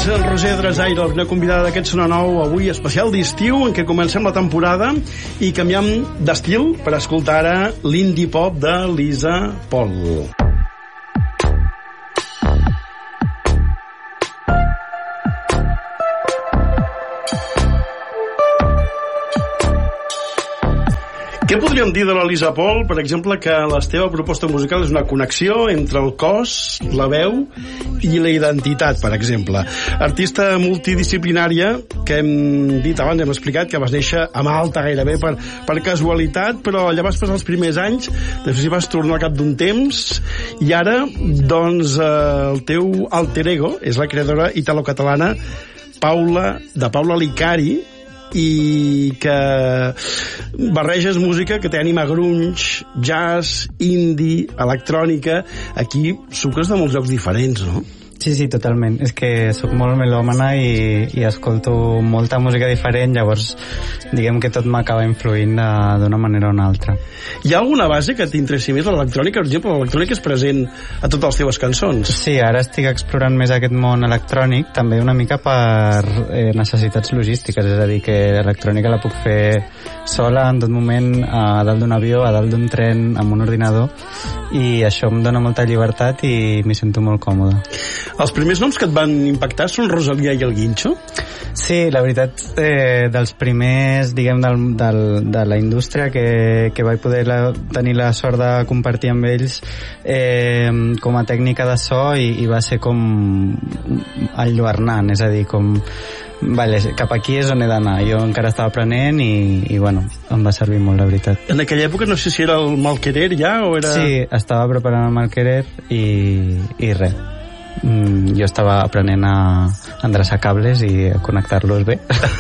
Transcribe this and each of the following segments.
Roser Drasaire, una convidada d'aquest Sona Nou, avui especial d'estiu, en què comencem la temporada i canviem d'estil per escoltar ara l'indie pop de Lisa Paul. Què podríem dir de la Lisa Paul? Per exemple, que la teva proposta musical és una connexió entre el cos, la veu i la identitat, per exemple. Artista multidisciplinària, que hem dit abans, hem explicat que vas néixer a Malta gairebé per casualitat, però allà vas passar els primers anys, després hi vas tornar al cap d'un temps, i ara, doncs, el teu alter ego és la creadora italo-catalana Paula Licari, i que barreges música que té ànima grunge, jazz, indie, electrònica. Aquí suques de molts llocs diferents, no? Sí, totalment. És que sóc molt melòmana i escolto molta música diferent, llavors diguem que tot m'acaba influint d'una manera o una altra. Hi ha alguna base que t'interessi més? L'electrònica, per exemple, l'electrònica és present a totes les teves cançons. Sí, ara estic explorant més aquest món electrònic, també una mica per necessitats logístiques, és a dir, que l'electrònica la puc fer sola en tot moment, a dalt d'un avió, a dalt d'un tren, amb un ordinador, i això em dona molta llibertat i m'hi sento molt còmode. Els primers noms que et van impactar són Rosalía i el Guincho? Sí, la veritat, dels primers, diguem, de la indústria que vaig poder tenir la sort de compartir amb ells com a tècnica de so i va ser com enlluernant, és a dir, com vale, cap aquí és on he d'anar. Jo encara estava aprenent i bueno, em va servir molt, la veritat. En aquella època no sé si era el Malquerer ja o era... Sí, estava preparant el Malquerer i res. Jo estava aprenent a endreçar cables i a connectar-los bé.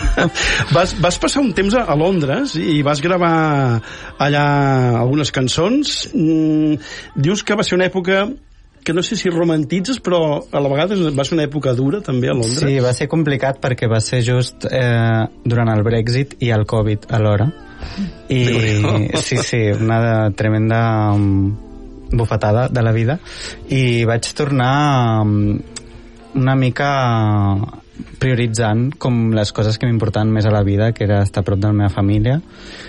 Vas passar un temps a Londres i vas gravar allà algunes cançons. Dius que va ser una època que no sé si romantitzes, però a la vegada va ser una època dura també a Londres. Sí, va ser complicat perquè va ser just durant el Brexit i el Covid alhora. I sí, una tremenda bufetada de la vida, i vaig tornar una mica prioritzant com les coses que m'importaven més a la vida, que era estar a prop de la meva família,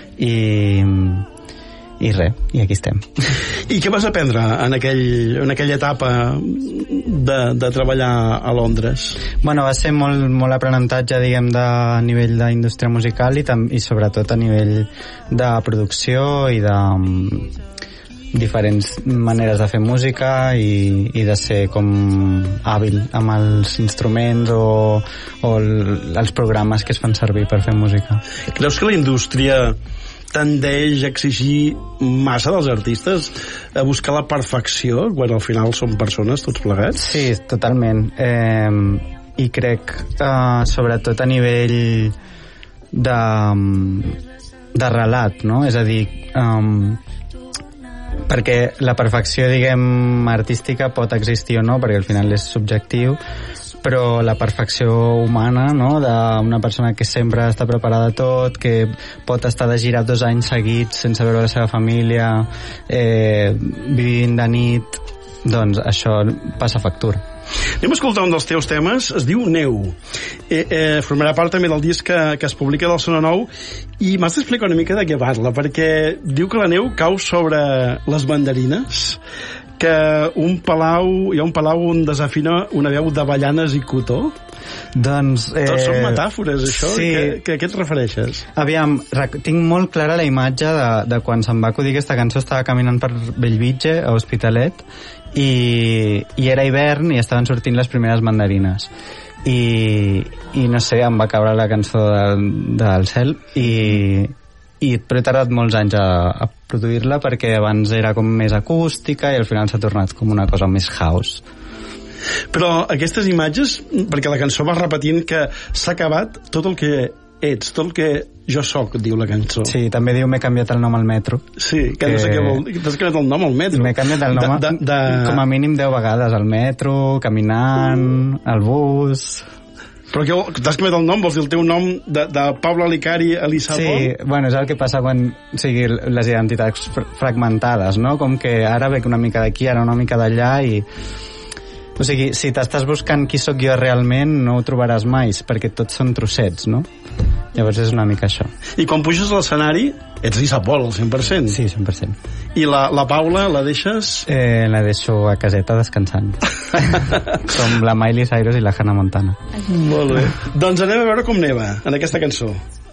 i res, i aquí estem. I què vas aprendre en aquella etapa de treballar a Londres? Bueno, va ser molt aprenentatge, diguem, de nivell d'indústria musical i sobretot a nivell de producció i de diferents maneres de fer música i de ser com hàbil amb els instruments o els programes que es fan servir per fer música. Creus que la indústria tendeix a exigir massa dels artistes, a buscar la perfecció quan al final són persones tots plegats? Sí, totalment. I crec sobretot a nivell de relat, no? És a dir, perquè la perfecció, diguem, artística pot existir o no, perquè al final és subjectiu, però la perfecció humana, no?, d'una persona que sempre està preparada a tot, que pot estar de gira 2 anys seguits sense veure la seva família, vivint de nit, doncs això passa factura. Anem a escoltar un dels teus temes, es diu Neu. Formarà part també del disc que es publica del Sona Nou, i m'has d'explicar una mica de què parla, perquè diu que la neu cau sobre les mandarines, que hi ha un palau on desafina una veu d'avellanes i cotó. Doncs... Tots són metàfores, això? Sí. A què et refereixes? Aviam, tinc molt clara la imatge de quan se'm va acudir aquesta cançó. Estava caminant per Bellvitge, a Hospitalet, i era hivern i estaven sortint les primeres mandarines. I no sé, em va caure la cançó del cel però he tardat molts anys a produir-la, perquè abans era com més acústica i al final s'ha tornat com una cosa més house. Però aquestes imatges, perquè la cançó va repetint que s'ha acabat tot el que ets, tot el que jo sóc, diu la cançó. Sí, també diu m'he canviat el nom al metro. Sí, que no sé què vol dir. T'has canviat el nom al metro? M'he canviat el nom com a mínim 10 vegades, al metro, caminant, al bus... Però que t'has canviat el nom? Vols dir el teu nom de Paula Licari a Lisa Paul? Sí, bueno, és el que passa quan les identitats fragmentades, no? Com que ara veig una mica d'aquí, ara una mica d'allà, i O sigui, si t'estàs buscant qui sóc jo realment, no ho trobaràs mai, perquè tots són trossets, no? Llavors és una mica això. I quan puges a l'escenari, ets Lisa Paul, al 100%. Sí, 100%. I la Paula, la deixes? La deixo a caseta descansant. Com la Miley Cyrus i la Hannah Montana. Molt bé. Doncs anem a veure com neva en aquesta cançó.